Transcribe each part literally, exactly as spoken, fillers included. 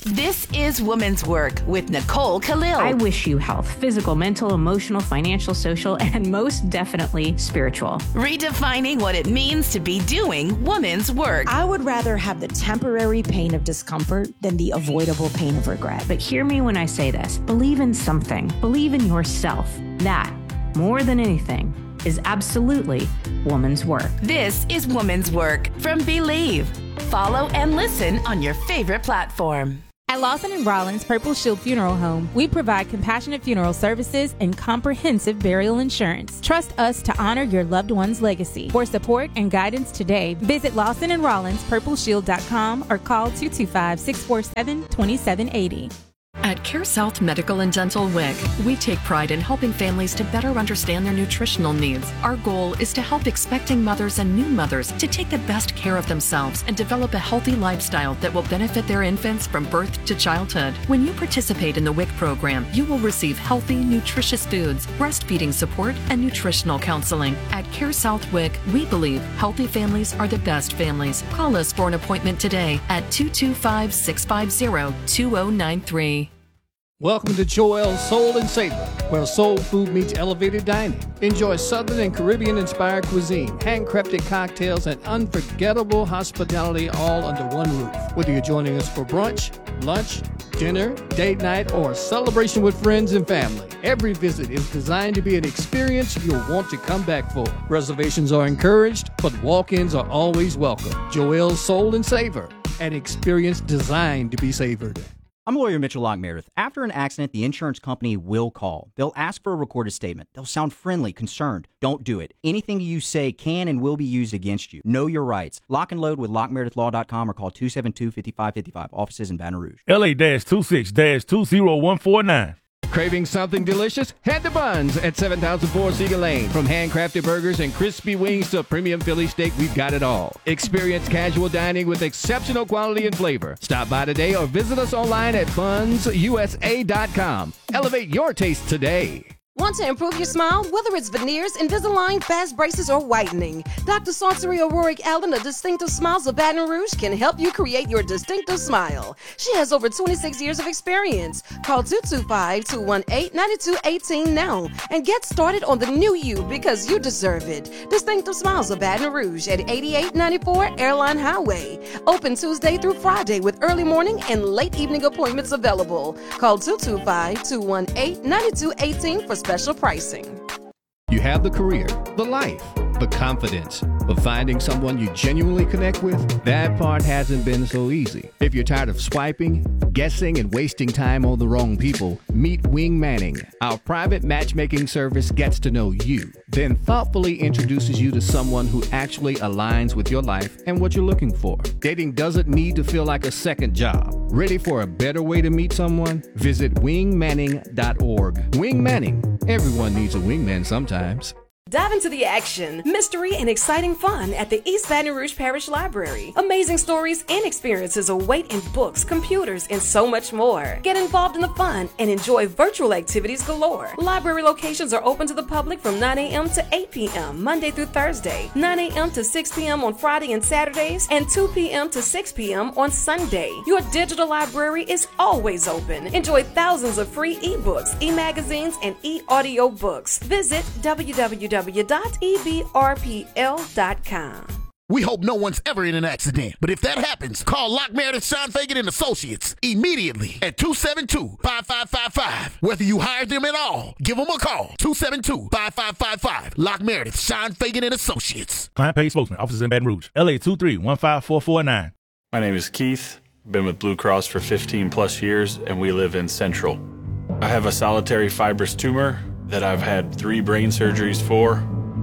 This is Woman's Work with Nicole Khalil. I wish you health, physical, mental, emotional, financial, social, and most definitely spiritual. Redefining what it means to be doing woman's work. I would rather have the temporary pain of discomfort than the avoidable pain of regret. But hear me when I say this. Believe in something. Believe in yourself. That, more than anything, is absolutely woman's work. This is Woman's Work from Believe. Follow and listen on your favorite platform. At Lawson and Rollins Purple Shield Funeral Home, we provide compassionate funeral services and comprehensive burial insurance. Trust us to honor your loved one's legacy. For support and guidance today, visit Lawson and Rollins Purple Shield dot com or call two two five, six four seven, two seven eight zero. At CareSouth Medical and Dental W I C, we take pride in helping families to better understand their nutritional needs. Our goal is to help expecting mothers and new mothers to take the best care of themselves and develop a healthy lifestyle that will benefit their infants from birth to childhood. When you participate in the W I C program, you will receive healthy, nutritious foods, breastfeeding support, and nutritional counseling. At CareSouth W I C, we believe healthy families are the best families. Call us for an appointment today at two two five, six five zero, two zero nine three. Welcome to Joel's Soul and Savor, where soul food meets elevated dining. Enjoy Southern and Caribbean-inspired cuisine, handcrafted cocktails, and unforgettable hospitality all under one roof. Whether you're joining us for brunch, lunch, dinner, date night, or a celebration with friends and family, every visit is designed to be an experience you'll want to come back for. Reservations are encouraged, but walk-ins are always welcome. Joel's Soul and Savor, an experience designed to be savored. I'm lawyer Mitchell Locke Meredith. After an accident, the insurance company will call. They'll ask for a recorded statement. They'll sound friendly, concerned. Don't do it. Anything you say can and will be used against you. Know your rights. Lock and load with lock meredith law dot com or call two seven two, five five five five. Offices in Baton Rouge. L A twenty-six two zero one four nine. Craving something delicious? Head to Buns at seven thousand four Cedar Lane. From handcrafted burgers and crispy wings to premium Philly steak, we've got it all. Experience casual dining with exceptional quality and flavor. Stop by today or visit us online at buns u s a dot com. Elevate your taste today. Want to improve your smile? Whether it's veneers, Invisalign, fast braces, or whitening, Doctor Saucery O'Rourke Allen of Distinctive Smiles of Baton Rouge can help you create your distinctive smile. She has over twenty-six years of experience. Call two two five, two one eight, nine two one eight now and get started on the new you because you deserve it. Distinctive Smiles of Baton Rouge at eighty-eight ninety-four Airline Highway. Open Tuesday through Friday with early morning and late evening appointments available. Call two two five, two one eight, nine two one eight for special pricing. You have the career, the life, the confidence, but finding someone you genuinely connect with, that part hasn't been so easy. If you're tired of swiping, guessing, and wasting time on the wrong people, meet Wing Manning. Our private matchmaking service gets to know you, then thoughtfully introduces you to someone who actually aligns with your life and what you're looking for. Dating doesn't need to feel like a second job. Ready for a better way to meet someone? Visit wing manning dot org. Wing Manning. Everyone needs a wingman sometimes. Dive into the action, mystery, and exciting fun at the East Baton Rouge Parish Library. Amazing stories and experiences await in books, computers, and so much more. Get involved in the fun and enjoy virtual activities galore. Library locations are open to the public from nine a.m. to eight p.m. Monday through Thursday, nine a.m. to six p.m. on Friday and Saturdays, and two p.m. to six p.m. on Sunday. Your digital library is always open. Enjoy thousands of free ebooks, e-magazines, and e-audio books. Visit w w w dot e b r p l dot com. We hope no one's ever in an accident, but if that happens, call Locke Meredith, Sean Fagan and Associates immediately at two seven two, five five five five. Whether you hired them at all, give them a call. two seven two, five five five five. Locke Meredith, Sean Fagan and Associates. Client paid spokesman, offices in Baton Rouge. L A two three one five four four nine. My name is Keith. Been with Blue Cross for fifteen plus years, and we live in Central. I have a solitary fibrous tumor that I've had three brain surgeries for.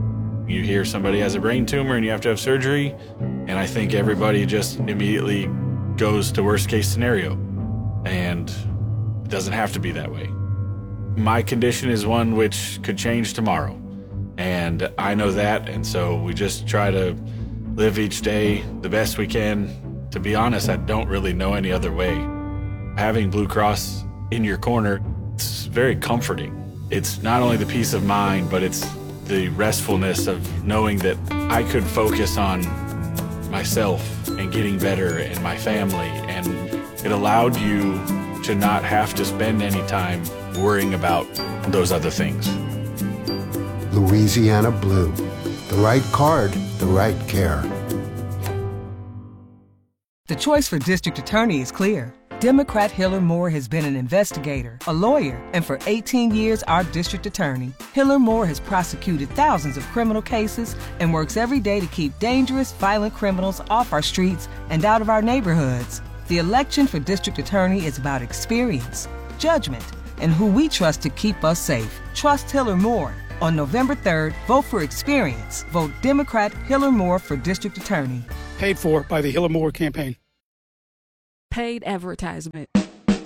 You hear somebody has a brain tumor and you have to have surgery, and I think everybody just immediately goes to worst case scenario, and it doesn't have to be that way. My condition is one which could change tomorrow, and I know that, and so we just try to live each day the best we can. To be honest, I don't really know any other way. Having Blue Cross in your corner, it's very comforting. It's not only the peace of mind, but it's the restfulness of knowing that I could focus on myself and getting better and my family and It allowed you to not have to spend any time worrying about those other things. Louisiana Blue. The right card, the right care. The choice for district attorney is clear. Democrat Hiller Moore has been an investigator, a lawyer, and for eighteen years our district attorney. Hiller Moore has prosecuted thousands of criminal cases and works every day to keep dangerous, violent criminals off our streets and out of our neighborhoods. The election for district attorney is about experience, judgment, and who we trust to keep us safe. Trust Hiller Moore. On November third, vote for experience. Vote Democrat Hiller Moore for district attorney. Paid for by the Hiller Moore campaign. Paid advertisement.